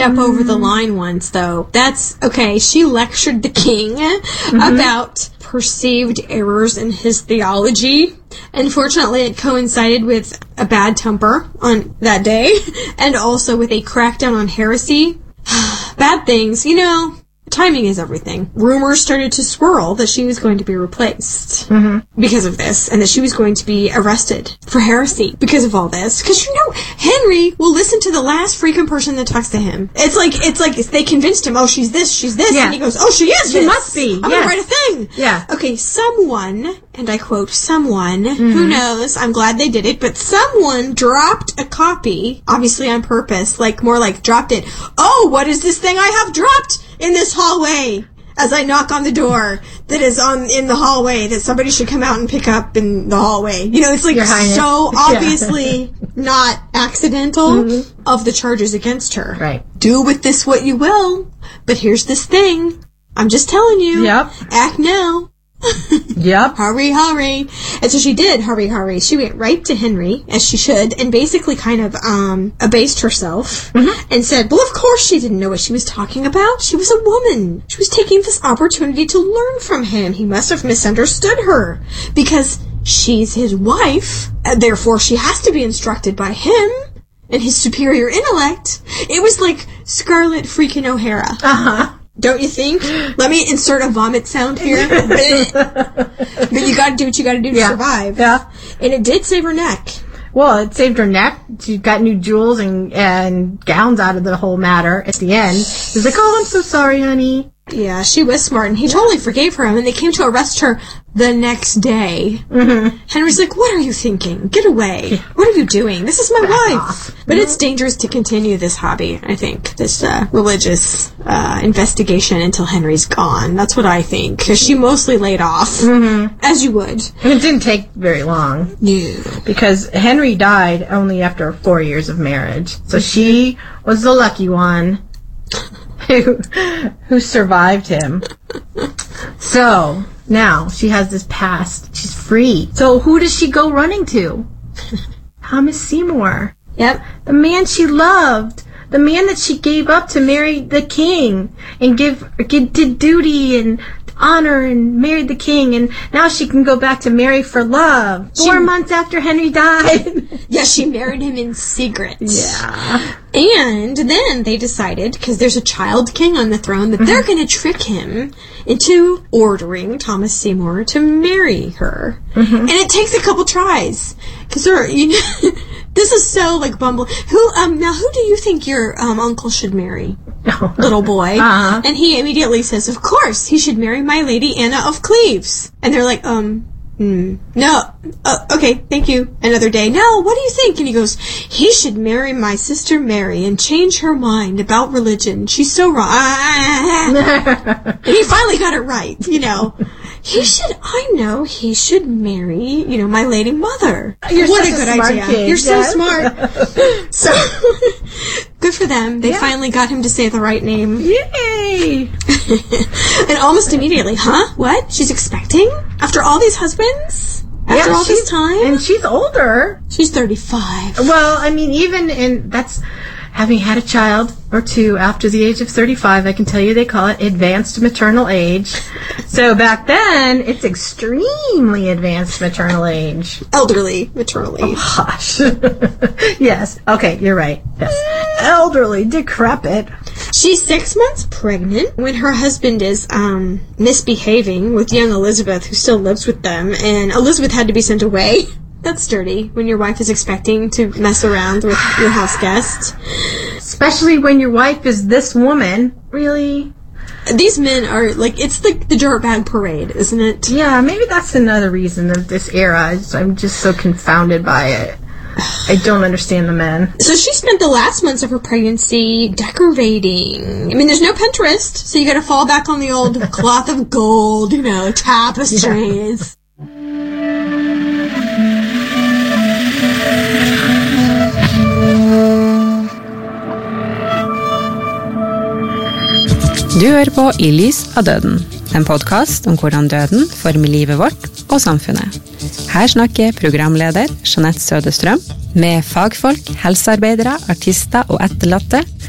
step over the line once, though. That's, okay, she lectured the king about perceived errors in his theology. Unfortunately, it coincided with a bad temper on that day, and also with a crackdown on heresy. Bad things, timing is everything. Rumors started to swirl that she was going to be replaced because of this, and that she was going to be arrested for heresy because of all this. Because, Henry will listen to the last freaking person that talks to him. It's like they convinced him, oh, she's this, yeah. and he goes, oh, she is She this. must be. I'm going to write a thing. Yeah. Okay, someone, and I quote, someone, who knows, I'm glad they did it, but someone dropped a copy, obviously on purpose, more like dropped it. Oh, what is this thing I have dropped in this hallway? As I knock on the door that is in the hallway that somebody should come out and pick up in the hallway. It's so obviously not accidental of the charges against her. Right. Do with this what you will, but here's this thing. I'm just telling you. Yep. Act now. Yep. Hurry. And so she did hurry. She went right to Henry, as she should, and basically kind of abased herself and said, well, of course she didn't know what she was talking about. She was a woman. She was taking this opportunity to learn from him. He must have misunderstood her because she's his wife, therefore she has to be instructed by him and his superior intellect. It was like Scarlett freaking O'Hara. Uh-huh. Don't you think? Let me insert a vomit sound here. But you gotta do what you gotta do to survive. Yeah. And it did save her neck. Well, it saved her neck. She got new jewels and gowns out of the whole matter at the end. He's like, oh, I'm so sorry, honey. Yeah, she was smart, and he totally forgave her, and then they came to arrest her the next day. Henry's like, what are you thinking? Get away. What are you doing? This is my wife. But it's dangerous to continue this hobby, I think, this religious investigation until Henry's gone. That's what I think, because she mostly laid off, as you would. And it didn't take very long. No. Because Henry died only after 4 years of marriage. So she was the lucky one who survived him. So now she has this past. She's free. So who does she go running to? Thomas Seymour. Yep. The man she loved. The man that she gave up to marry the king and did duty and honor and married the king, and now she can go back to marry for love. 4 months after Henry died. Yeah, she married him in secret. Yeah. And then they decided, because there's a child king on the throne, that they're going to trick him into ordering Thomas Seymour to marry her. And it takes a couple tries. Because this is so Bumble. Now who do you think your uncle should marry? Little boy. And he immediately says, of course, he should marry my lady Anna of Cleves. And they're like, no. Okay, thank you. Another day. No, what do you think? And he goes, he should marry my sister Mary and change her mind about religion. She's so wrong. And he finally got it right, He should marry, my lady mother. What a good idea. Kid, You're so smart. So, good for them. They finally got him to say the right name. Yay! And almost immediately, huh? What? She's expecting? After all these husbands? After all this time? And she's older. She's 35. Well, that's having had a child or two after the age of 35, I can tell you they call it advanced maternal age. So back then, it's extremely advanced maternal age. Elderly maternal age. Oh, gosh. Yes. Okay, you're right. Yes. Elderly, decrepit. She's 6 months pregnant when her husband is misbehaving with young Elizabeth, who still lives with them, and Elizabeth had to be sent away. That's dirty when your wife is expecting to mess around with your house guest. Especially when your wife is this woman. Really? These men are, it's the dirtbag parade, isn't it? Yeah, maybe that's another reason of this era. I'm just so confounded by it. I don't understand the men. So she spent the last months of her pregnancy decorating. There's no Pinterest, so you gotta fall back on the old cloth of gold, tapestries. Du hører på I lys av døden, en podcast om hvordan døden former livet vårt og samfunnet. Her snakker programleder Jeanette Sødestrøm med fagfolk, helsearbeidere, artister og etterlatte